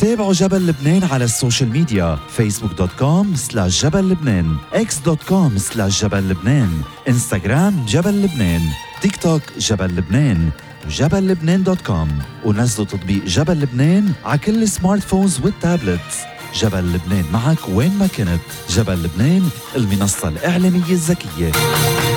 تابعوا جبل لبنان على السوشيال ميديا facebook.com/جبل لبنان x.com/جبل لبنان انستغرام جبل لبنان تيك توك جبل لبنان وجبل لبنان.com ونزلوا تطبيق جبل لبنان على كل السمارت فونز والتابلتس. جبل لبنان معك وين ما كنت. جبل لبنان، المنصة الإعلامية الذكية.